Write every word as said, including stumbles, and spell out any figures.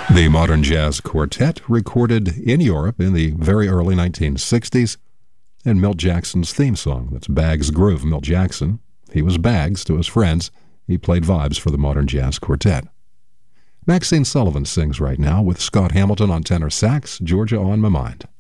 The Modern Jazz Quartet, recorded in Europe in the very early nineteen sixties, and Milt Jackson's theme song. That's Bags Groove. Milt Jackson, he was Bags to his friends. He played vibes for the Modern Jazz Quartet. Maxine Sullivan sings right now with Scott Hamilton on tenor sax, Georgia on My Mind.